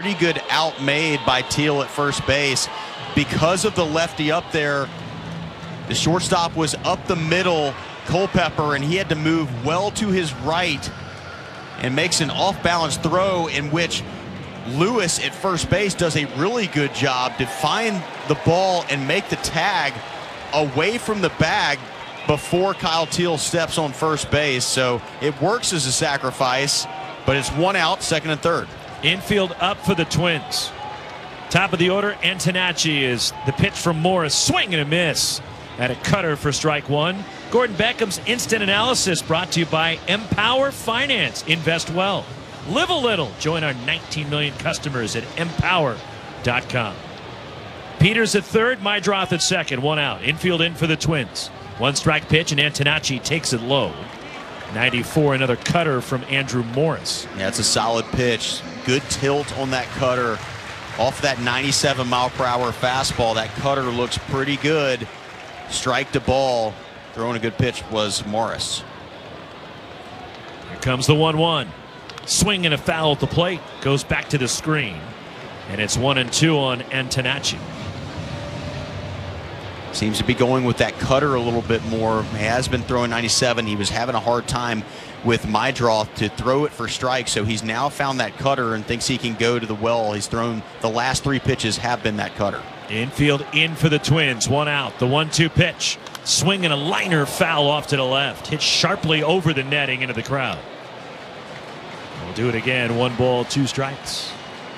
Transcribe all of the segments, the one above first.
pretty good out made by Teal at first base. Because of the lefty up there, the shortstop was up the middle, Culpepper, and he had to move well to his right and makes an off-balance throw in which Lewis at first base does a really good job to find the ball and make the tag away from the bag before Kyle Teal steps on first base. So it works as a sacrifice, but it's one out, second and third. Infield up for the Twins. Top of the order, Antonacci is the pitch from Morris. Swing and a miss. At a cutter for strike one. Gordon Beckham's instant analysis brought to you by Empower Finance. Invest well. Live a little. Join our 19 million customers at empower.com. Peters at third, Meidroth at second. One out. Infield in for the Twins. One strike pitch, and Antonacci takes it low. 94, another cutter from Andrew Morris. Yeah, it's a solid pitch. Good tilt on that cutter. Off that 97-mile-per-hour fastball, that cutter looks pretty good. Strike to ball. Throwing a good pitch was Morris. Here comes the 1-1. Swing and a foul at the plate. Goes back to the screen. And it's 1-2 on Antonacci. Seems to be going with that cutter a little bit more. He has been throwing 97. He was having a hard time with Meidroth to throw it for strikes, so he's now found that cutter and thinks he can go to the well. He's thrown the last three pitches have been that cutter. Infield in for the Twins. One out. The 1-2 pitch. Swing and a liner foul off to the left. Hit sharply over the netting into the crowd. We'll do it again. 1 ball, 2 strikes.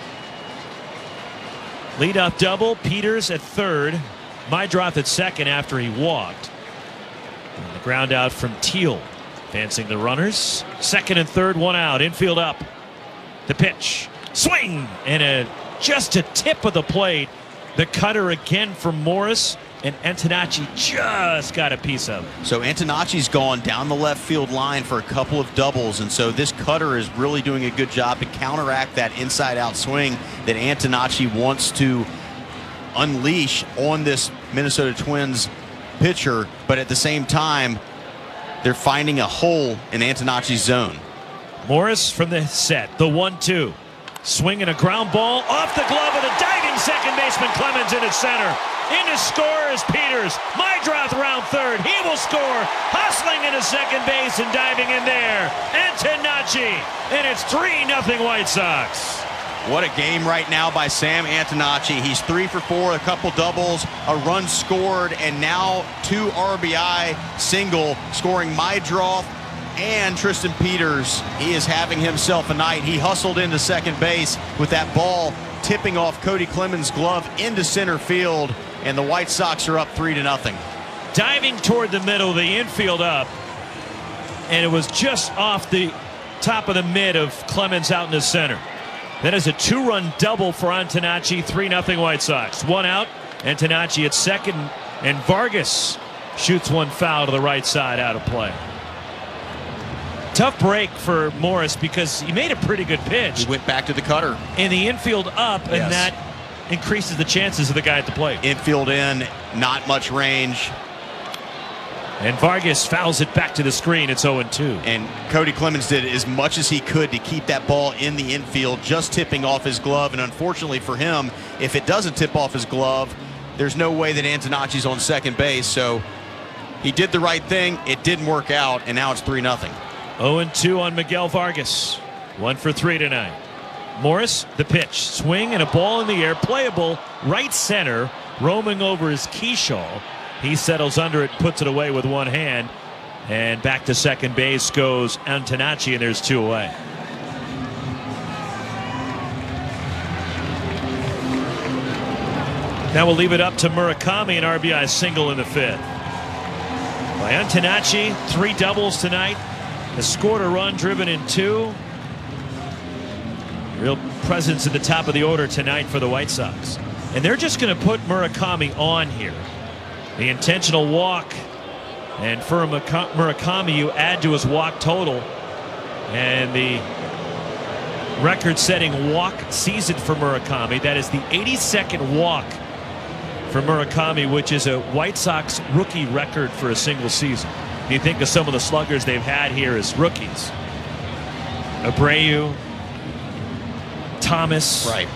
Leadoff double. Peters at third. Meidroth at second after he walked. And the ground out from Teal. Advancing the runners. Second and third, 1 out. Infield up. The pitch. Swing! And just a tip of the plate. The cutter again from Morris. And Antonacci just got a piece of it. So Antonacci's gone down the left field line for a couple of doubles. And so this cutter is really doing a good job to counteract that inside-out swing that Antonacci wants to unleash on this Minnesota Twins pitcher, but at the same time they're finding a hole in Antonacci's zone. Morris from the set, the 1-2, swinging a ground ball off the glove of the diving second baseman Clemens into center. In to score is Peters. Meidroth around third. He will score. Hustling into second base and diving in there. Antonacci, and it's 3-0 White Sox. What a game right now by Sam Antonacci. He's 3 for 4, a couple doubles, a run scored, and now 2 RBI single, scoring Meidroth and Tristan Peters. He is having himself a night. He hustled into second base with that ball tipping off Cody Clemens' glove into center field, and the White Sox are up 3-0. Diving toward the middle, the infield up, and it was just off the top of the mid of Clemens out in the center. That is a 2-run double for Antonacci. 3-0 White Sox. 1 out. Antonacci at second, and Vargas shoots one foul to the right side out of play. Tough break for Morris because he made a pretty good pitch. He went back to the cutter. And the infield up, and that increases the chances of the guy at the plate. Infield in, not much range. And Vargas fouls it back to the screen. It's 0-2. And Cody Clemens did as much as he could to keep that ball in the infield, just tipping off his glove. And unfortunately for him, if it doesn't tip off his glove, there's no way that Antonacci's on second base. So he did the right thing. It didn't work out, and now it's 3-0. 0-2 on Miguel Vargas. 1 for 3 tonight. Morris, the pitch. Swing and a ball in the air. Playable right center. Roaming over is Keyshaw. He settles under it, puts it away with one hand. And back to second base goes Antonacci, and there's 2 away. Now we'll leave it up to Murakami, an RBI single in the 5th. By Antonacci, 3 doubles tonight. Has scored a run, driven in 2. Real presence at the top of the order tonight for the White Sox. And they're just going to put Murakami on here. The intentional walk, and for Murakami, you add to his walk total, and the record-setting walk season for Murakami. That is the 82nd walk for Murakami, which is a White Sox rookie record for a single season. You think of some of the sluggers they've had here as rookies: Abreu, Thomas, right.